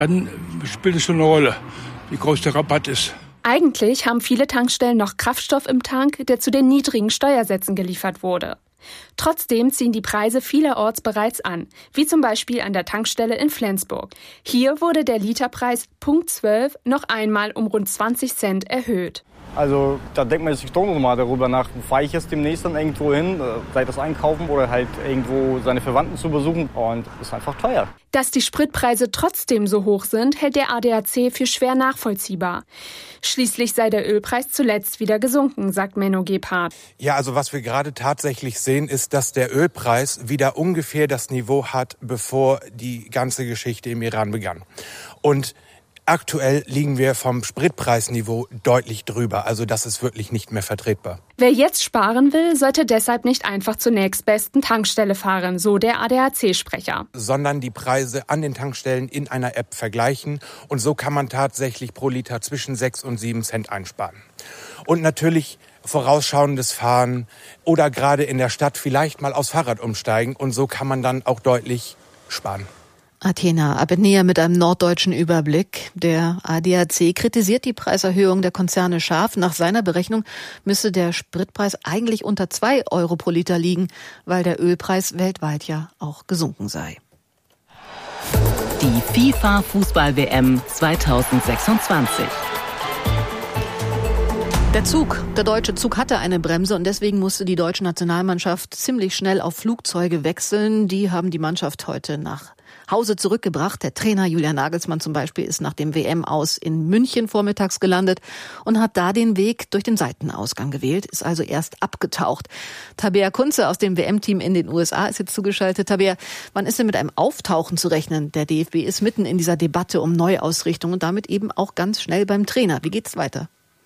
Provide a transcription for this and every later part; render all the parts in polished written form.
Dann spielt es schon eine Rolle, wie groß der Rabatt ist. Eigentlich haben viele Tankstellen noch Kraftstoff im Tank, der zu den niedrigen Steuersätzen geliefert wurde. Trotzdem ziehen die Preise vielerorts bereits an, wie zum Beispiel an der Tankstelle in Flensburg. Hier wurde der Literpreis Punkt 12 noch einmal um rund 20 Cent erhöht. Also da denkt man sich doch nochmal darüber nach, fahre ich jetzt demnächst dann irgendwo hin, sei das einkaufen oder halt irgendwo seine Verwandten zu besuchen, und ist einfach teuer. Dass die Spritpreise trotzdem so hoch sind, hält der ADAC für schwer nachvollziehbar. Schließlich sei der Ölpreis zuletzt wieder gesunken, sagt Menno Gebhardt. Ja, also was wir gerade tatsächlich sehen, ist, dass der Ölpreis wieder ungefähr das Niveau hat, bevor die ganze Geschichte im Iran begann. Und aktuell liegen wir vom Spritpreisniveau deutlich drüber. Also das ist wirklich nicht mehr vertretbar. Wer jetzt sparen will, sollte deshalb nicht einfach zur nächstbesten Tankstelle fahren, so der ADAC-Sprecher. Sondern die Preise an den Tankstellen in einer App vergleichen. Und so kann man tatsächlich pro Liter zwischen 6 und 7 Cent einsparen. Und natürlich vorausschauendes Fahren oder gerade in der Stadt vielleicht mal aufs Fahrrad umsteigen. Und so kann man dann auch deutlich sparen. Athena Abenea mit einem norddeutschen Überblick. Der ADAC kritisiert die Preiserhöhung der Konzerne scharf. Nach seiner Berechnung müsste der Spritpreis eigentlich unter 2 Euro pro Liter liegen, weil der Ölpreis weltweit ja auch gesunken sei. Die FIFA-Fußball-WM 2026. Der deutsche Zug hatte eine Bremse und deswegen musste die deutsche Nationalmannschaft ziemlich schnell auf Flugzeuge wechseln. Die haben die Mannschaft heute nach Hause zurückgebracht. Der Trainer Julian Nagelsmann zum Beispiel ist nach dem WM-Aus in München vormittags gelandet und hat da den Weg durch den Seitenausgang gewählt, ist also erst abgetaucht. Tabea Kunze aus dem WM-Team in den USA ist jetzt zugeschaltet. Tabea, wann ist denn mit einem Auftauchen zu rechnen? Der DFB ist mitten in dieser Debatte um Neuausrichtung und damit eben auch ganz schnell beim Trainer. Wie geht's weiter?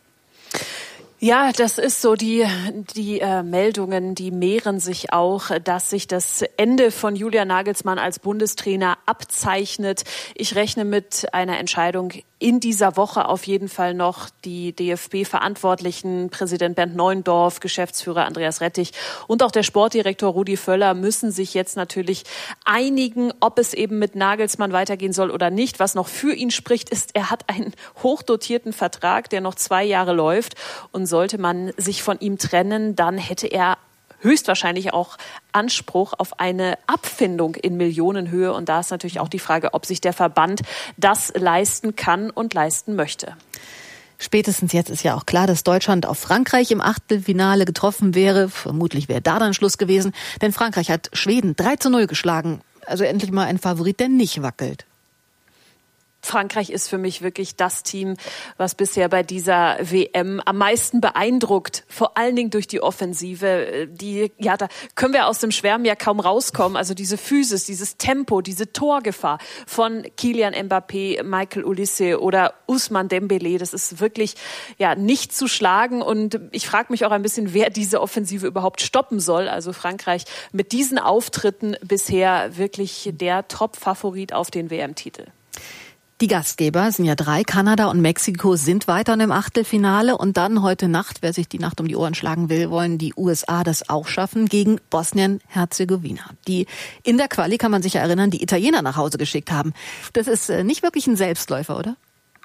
Ja, das ist so, die Meldungen, die mehren sich auch, dass sich das Ende von Julian Nagelsmann als Bundestrainer abzeichnet. Ich rechne mit einer Entscheidung in dieser Woche auf jeden Fall noch. Die DFB-Verantwortlichen, Präsident Bernd Neuendorf, Geschäftsführer Andreas Rettich und auch der Sportdirektor Rudi Völler müssen sich jetzt natürlich einigen, ob es eben mit Nagelsmann weitergehen soll oder nicht. Was noch für ihn spricht, ist, er hat einen hochdotierten Vertrag, der noch 2 Jahre läuft. Und sollte man sich von ihm trennen, dann hätte er höchstwahrscheinlich auch Anspruch auf eine Abfindung in Millionenhöhe. Und da ist natürlich auch die Frage, ob sich der Verband das leisten kann und leisten möchte. Spätestens jetzt ist ja auch klar, dass Deutschland auf Frankreich im Achtelfinale getroffen wäre. Vermutlich wäre da dann Schluss gewesen, denn Frankreich hat Schweden 3:0 geschlagen. Also endlich mal ein Favorit, der nicht wackelt. Frankreich ist für mich wirklich das Team, was bisher bei dieser WM am meisten beeindruckt. Vor allen Dingen durch die Offensive. Da können wir aus dem Schwärmen ja kaum rauskommen. Also diese Physis, dieses Tempo, diese Torgefahr von Kylian Mbappé, Michael Olise oder Ousmane Dembélé. Das ist wirklich nicht zu schlagen. Und ich frage mich auch ein bisschen, wer diese Offensive überhaupt stoppen soll. Also Frankreich mit diesen Auftritten bisher wirklich der Top-Favorit auf den WM-Titel. Die Gastgeber sind ja 3, Kanada und Mexiko sind weiter im Achtelfinale und dann heute Nacht, wer sich die Nacht um die Ohren schlagen will, wollen die USA das auch schaffen gegen Bosnien-Herzegowina. Die in der Quali, kann man sich erinnern, die Italiener nach Hause geschickt haben. Das ist nicht wirklich ein Selbstläufer, oder?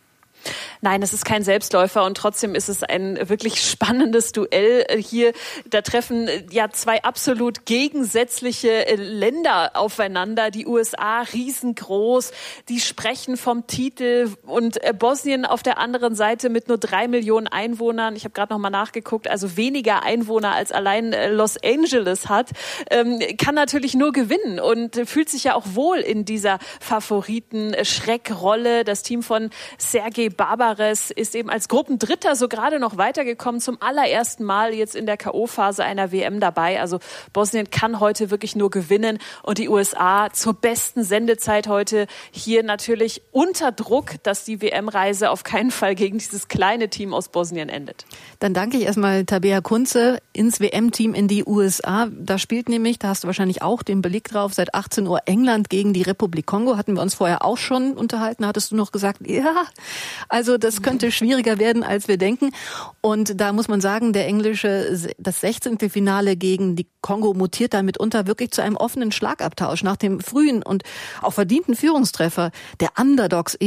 Nein, es ist kein Selbstläufer und trotzdem ist es ein wirklich spannendes Duell hier. Da treffen 2 absolut gegensätzliche Länder aufeinander. Die USA riesengroß, die sprechen vom Titel und Bosnien auf der anderen Seite mit nur 3 Millionen Einwohnern. Ich habe gerade noch mal nachgeguckt, also weniger Einwohner als allein Los Angeles hat, kann natürlich nur gewinnen und fühlt sich ja auch wohl in dieser Favoriten-Schreckrolle. Das Team von Sergej Barbares ist eben als Gruppendritter so gerade noch weitergekommen, zum allerersten Mal jetzt in der K.O.-Phase einer WM dabei. Also Bosnien kann heute wirklich nur gewinnen und die USA zur besten Sendezeit heute hier natürlich unter Druck, dass die WM-Reise auf keinen Fall gegen dieses kleine Team aus Bosnien endet. Dann danke ich erstmal Tabea Kunze ins WM-Team in die USA. Da spielt nämlich, da hast du wahrscheinlich auch den Blick drauf, seit 18 Uhr England gegen die Republik Kongo. Hatten wir uns vorher auch schon unterhalten, hattest du noch gesagt, ja, also das könnte schwieriger werden, als wir denken. Und da muss man sagen, das 16. Finale gegen die Kongo mutiert dann mitunter wirklich zu einem offenen Schlagabtausch nach dem frühen und auch verdienten Führungstreffer der Underdogs